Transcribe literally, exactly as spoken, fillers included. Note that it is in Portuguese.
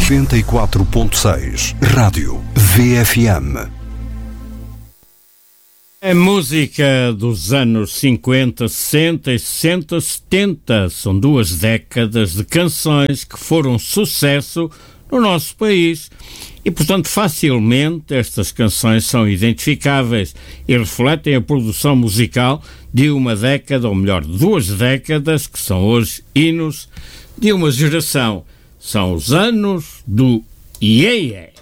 noventa e quatro ponto seis Rádio V F M. A música dos anos cinquenta, sessenta e sessenta, setenta são duas décadas de canções que foram sucesso no nosso país e, portanto, facilmente estas canções são identificáveis e refletem a produção musical de uma década, ou melhor, duas décadas, que são hoje hinos de uma geração. São os anos do iê iê.